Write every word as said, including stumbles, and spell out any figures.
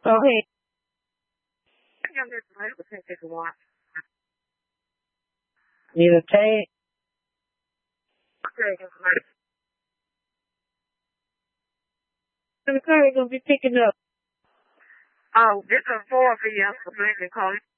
Okay. Need a tape. The car is gonna be picking up. Oh, this is four for you. I'm going to call you.